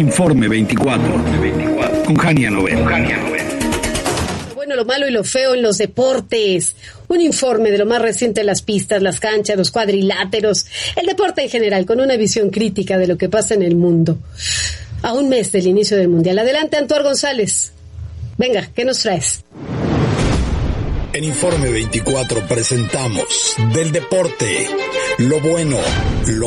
Informe 24. Con Jania Novel. Bueno, lo malo y lo feo en los deportes. Un informe de lo más reciente de las pistas, las canchas, los cuadriláteros, el deporte en general, con una visión crítica de lo que pasa en el mundo. A un mes del inicio del Mundial. Adelante, Antuar González. Venga, ¿qué nos traes? En Informe 24 presentamos del deporte, lo bueno, lo